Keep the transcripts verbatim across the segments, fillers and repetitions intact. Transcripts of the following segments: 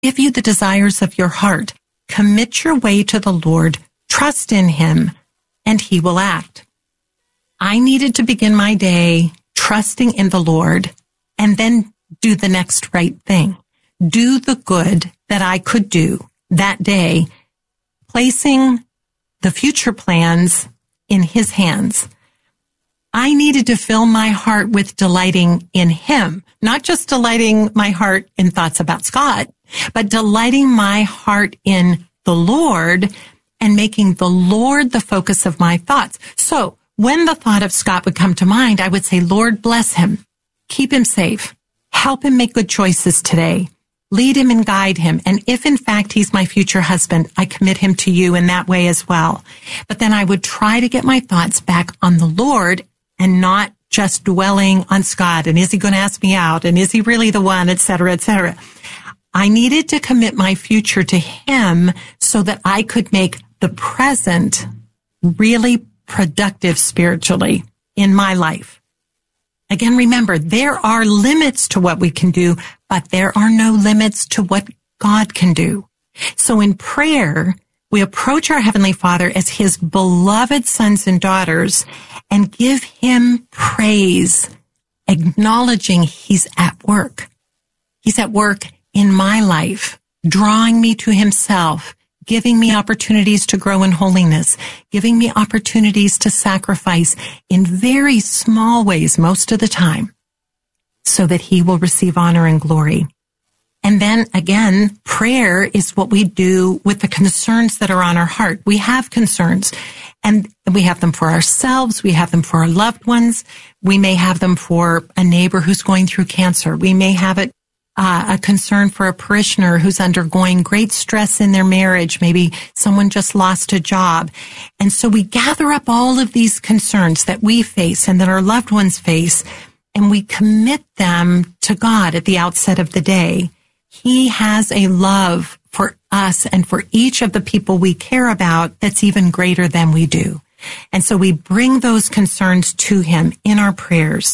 give you the desires of your heart. Commit your way to the Lord, trust in him, and he will act. I needed to begin my day trusting in the Lord and then do the next right thing. Do the good that I could do that day, placing the future plans in his hands. I needed to fill my heart with delighting in him, not just delighting my heart in thoughts about Scott, but delighting my heart in the Lord and making the Lord the focus of my thoughts. So when the thought of Scott would come to mind, I would say, Lord, bless him, keep him safe, help him make good choices today, lead him and guide him. And if in fact he's my future husband, I commit him to you in that way as well. But then I would try to get my thoughts back on the Lord and not just dwelling on Scott. And is he going to ask me out? And is he really the one, et cetera, et cetera. I needed to commit my future to him so that I could make the present really productive spiritually in my life. Again, remember, there are limits to what we can do, but there are no limits to what God can do. So in prayer, we approach our Heavenly Father as his beloved sons and daughters and give him praise, acknowledging he's at work. He's at work in my life, drawing me to himself, giving me opportunities to grow in holiness, giving me opportunities to sacrifice in very small ways most of the time, so that he will receive honor and glory. And then again, prayer is what we do with the concerns that are on our heart. We have concerns, and we have them for ourselves. We have them for our loved ones. We may have them for a neighbor who's going through cancer. We may have it Uh, a concern for a parishioner who's undergoing great stress in their marriage. Maybe someone just lost a job. And so we gather up all of these concerns that we face and that our loved ones face, and we commit them to God at the outset of the day. He has a love for us and for each of the people we care about that's even greater than we do. And so we bring those concerns to him in our prayers.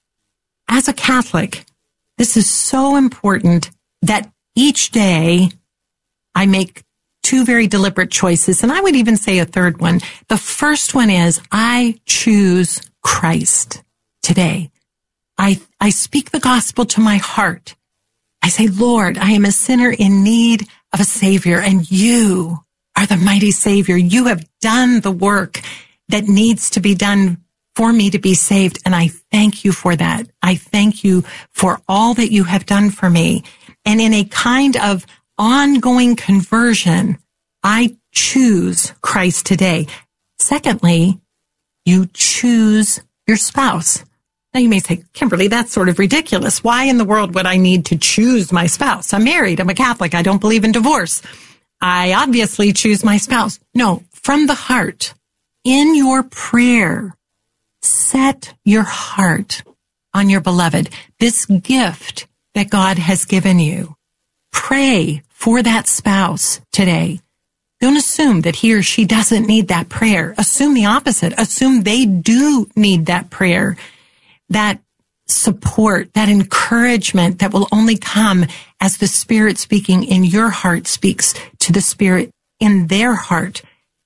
As a Catholic, this is so important that each day I make two very deliberate choices, and I would even say a third one. The first one is I choose Christ today. I, I speak the gospel to my heart. I say, Lord, I am a sinner in need of a Savior, and you are the mighty Savior. You have done the work that needs to be done for me to be saved, and I thank you for that. I thank you for all that you have done for me. And in a kind of ongoing conversion, I choose Christ today. Secondly, you choose your spouse. Now you may say, Kimberly, that's sort of ridiculous. Why in the world would I need to choose my spouse? I'm married. I'm a Catholic. I don't believe in divorce. I obviously choose my spouse. No, from the heart, in your prayer, set your heart on your beloved, this gift that God has given you. Pray for that spouse today. Don't assume that he or she doesn't need that prayer. Assume the opposite. Assume they do need that prayer, that support, that encouragement that will only come as the Spirit speaking in your heart speaks to the Spirit in their heart.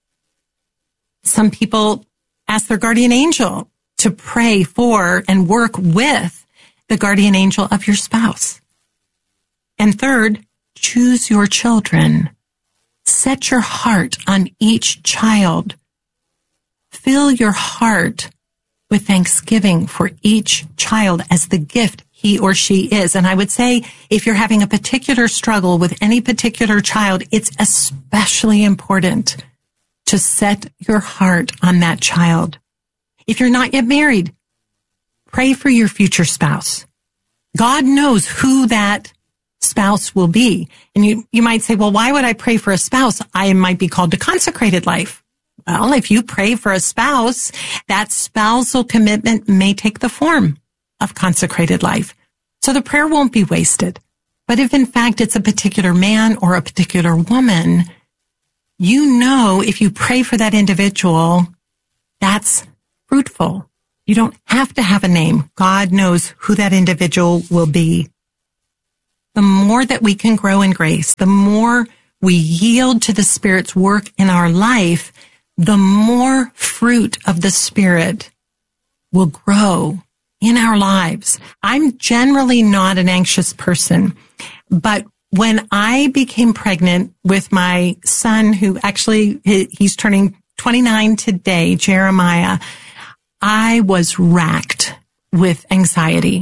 Some people ask their guardian angel to pray for and work with the guardian angel of your spouse. And third, choose your children. Set your heart on each child. Fill your heart with thanksgiving for each child as the gift he or she is. And I would say if you're having a particular struggle with any particular child, it's especially important to set your heart on that child. If you're not yet married, pray for your future spouse. God knows who that spouse will be. And you, you might say, well, why would I pray for a spouse? I might be called to consecrated life. Well, if you pray for a spouse, that spousal commitment may take the form of consecrated life. So the prayer won't be wasted. But if in fact it's a particular man or a particular woman, you know if you pray for that individual, that's fruitful. You don't have to have a name. God knows who that individual will be. the more that we can grow in grace, the more we yield to the Spirit's work in our life, the more fruit of the Spirit will grow in our lives. I'm generally not an anxious person, but when I became pregnant with my son, who actually, he's turning twenty-nine today, Jeremiah, I was racked with anxiety.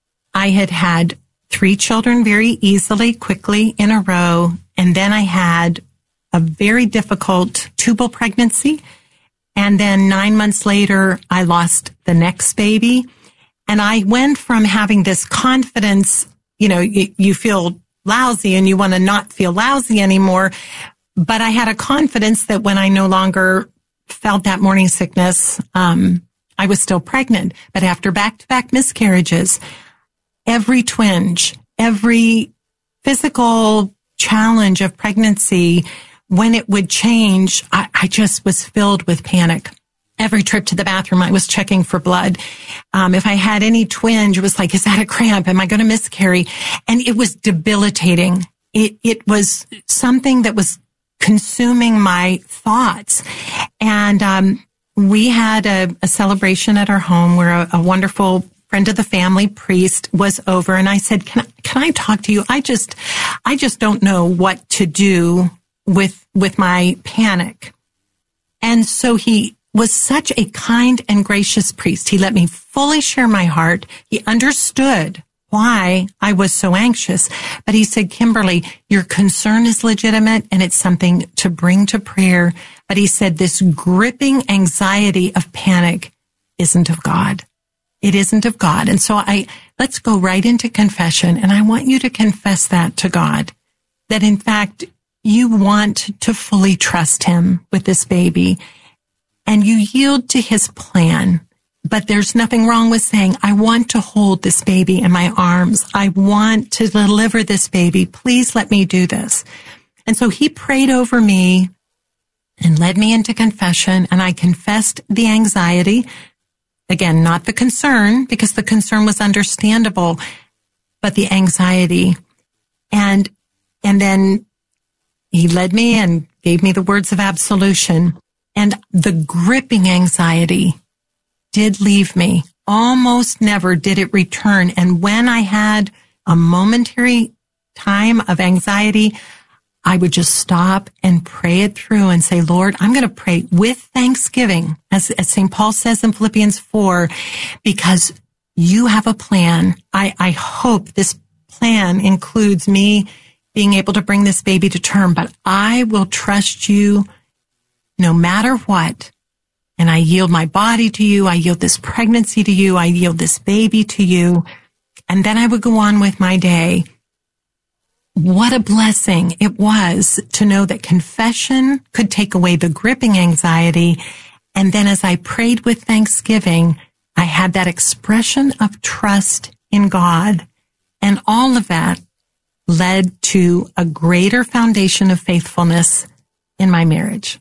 I had had three children very easily, quickly in a row, and then I had a very difficult tubal pregnancy, and then nine months later, I lost the next baby, and I went from having this confidence, you know, you, you feel lousy and you want to not feel lousy anymore, but I had a confidence that when I no longer felt that morning sickness, um, I was still pregnant. But after back-to-back miscarriages, every twinge, every physical challenge of pregnancy, when it would change, I, I just was filled with panic. Every trip to the bathroom, I was checking for blood. Um, if I had any twinge, it was like, is that a cramp? Am I going to miscarry? And it was debilitating. It, it was something that was consuming my thoughts. And um, we had a, a celebration at our home where a, a wonderful friend of the family, priest, was over, and I said, "Can I, can I talk to you? I just, I just don't know what to do with with my panic." And so he was such a kind and gracious priest. He let me fully share my heart. He understood why I was so anxious. But he said, "Kimberly, your concern is legitimate and it's something to bring to prayer." But he said, this gripping anxiety of panic isn't of God. It isn't of God. And so I, let's go right into confession. And I want you to confess that to God, that in fact, you want to fully trust him with this baby. And you yield to his plan. But there's nothing wrong with saying, I want to hold this baby in my arms. I want to deliver this baby. Please let me do this. And so he prayed over me and led me into confession. And I confessed the anxiety. Again, not the concern, because the concern was understandable, but the anxiety. And, and then he led me and gave me the words of absolution. And the gripping anxiety did leave me. Almost never did it return. And when I had a momentary time of anxiety, I would just stop and pray it through and say, Lord, I'm going to pray with thanksgiving, as, as Saint Paul says in Philippians four, because you have a plan. I, I hope this plan includes me being able to bring this baby to term, but I will trust you no matter what. And I yield my body to you. I yield this pregnancy to you. I yield this baby to you. And then I would go on with my day. What a blessing it was to know that confession could take away the gripping anxiety. And then as I prayed with thanksgiving, I had that expression of trust in God. And all of that led to a greater foundation of faithfulness in my marriage.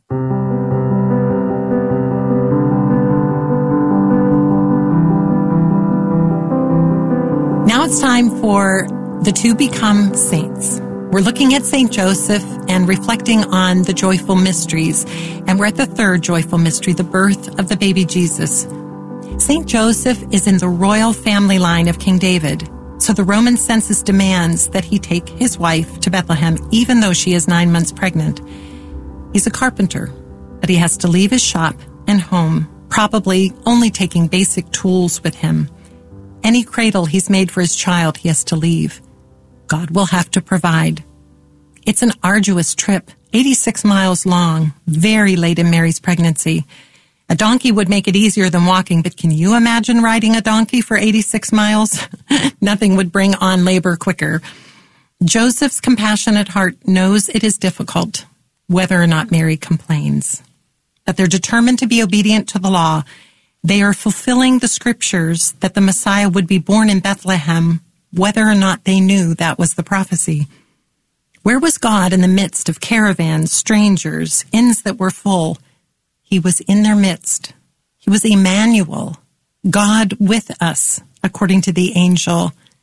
Now it's time for the To Become Saints. We're looking at Saint Joseph and reflecting on the joyful mysteries. And we're at the third joyful mystery, the birth of the baby Jesus. Saint Joseph is in the royal family line of King David. So the Roman census demands that he take his wife to Bethlehem, even though she is nine months pregnant. He's a carpenter, but he has to leave his shop and home, probably only taking basic tools with him. Any cradle he's made for his child, he has to leave. God will have to provide. It's an arduous trip, eighty-six miles long, very late in Mary's pregnancy. A donkey would make it easier than walking, but can you imagine riding a donkey for eighty-six miles? Nothing would bring on labor quicker. Joseph's compassionate heart knows it is difficult, whether or not Mary complains. But they're determined to be obedient to the law. They are fulfilling the scriptures that the Messiah would be born in Bethlehem, whether or not they knew that was the prophecy. Where was God in the midst of caravans, strangers, inns that were full? He was in their midst. He was Emmanuel, God with us, according to the angel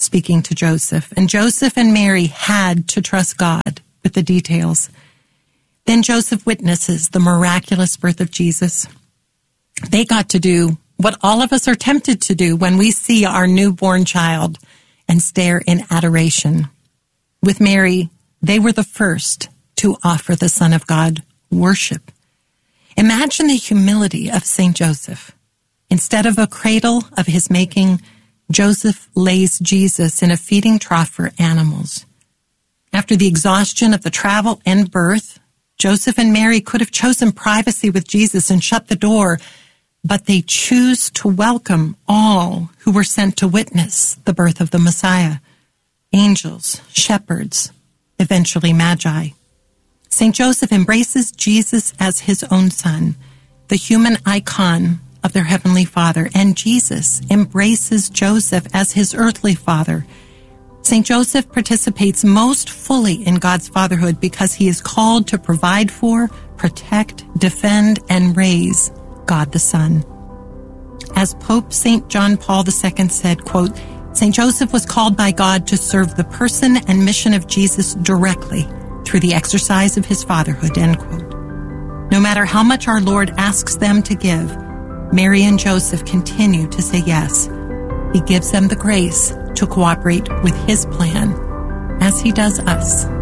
speaking to Joseph, and Joseph and Mary had to trust God with the details. Then Joseph witnesses the miraculous birth of Jesus. They got to do what all of us are tempted to do when we see our newborn child and stare in adoration. With Mary, they were the first to offer the Son of God worship. Imagine the humility of Saint Joseph. Instead of a cradle of his making, Joseph lays Jesus in a feeding trough for animals. After the exhaustion of the travel and birth, Joseph and Mary could have chosen privacy with Jesus and shut the door, but they choose to welcome all who were sent to witness the birth of the Messiah: angels, shepherds, eventually magi. Saint Joseph embraces Jesus as his own son, the human icon of their heavenly Father, and Jesus embraces Joseph as his earthly father. Saint Joseph participates most fully in God's fatherhood because he is called to provide for, protect, defend, and raise God the Son. As Pope Saint John Paul the Second said, quote, Saint Joseph was called by God to serve the person and mission of Jesus directly through the exercise of his fatherhood, end quote. No matter how much our Lord asks them to give, Mary and Joseph continue to say yes. He gives them the grace to cooperate with his plan, as he does us.